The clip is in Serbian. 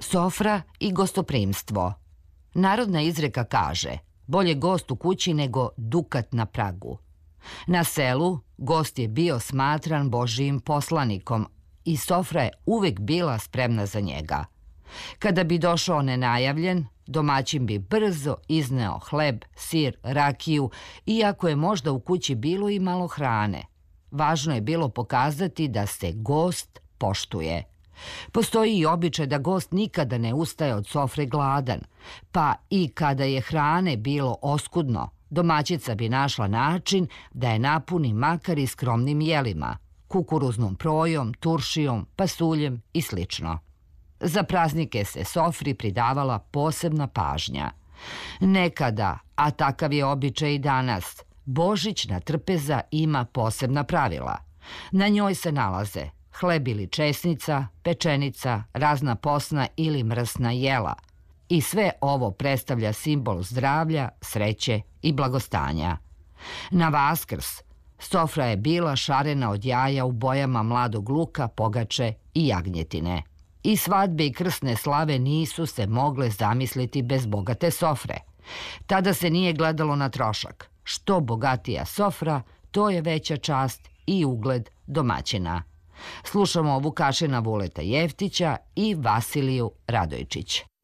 Sofra i gostoprimstvo. Narodna izreka kaže: bolje gost u kući nego dukat na pragu. Na selu gost je bio smatran Božijim poslanikom i sofra je uvek bila spremna za njega. Kada bi došao nenajavljen, domaćin bi brzo izneo hleb, sir, rakiju, iako je možda u kući bilo i malo hrane. Važno je bilo pokazati da se gost poštuje. Postoji i običaj da gost nikada ne ustaje od sofre gladan, pa i kada je hrane bilo oskudno, domaćica bi našla način da je napuni makar i skromnim jelima, kukuruznom projom, turšijom, pasuljem i slično. Za praznike se sofri pridavala posebna pažnja. Nekada, a takav je običaj i danas, božićna trpeza ima posebna pravila. Na njoj se nalaze hleb ili česnica, pečenica, razna posna ili mrsna jela. I sve ovo predstavlja simbol zdravlja, sreće i blagostanja. Na Vaskrs sofra je bila šarena od jaja u bojama mladog luka, pogače i jagnjetine. I svadbe i krsne slave nisu se mogle zamisliti bez bogate sofre. Tada se nije gledalo na trošak. Što bogatija sofra, to je veća čast i ugled domaćina. Slušamo Vukašina Vuleta Jeftića i Vasiliju Radojčić.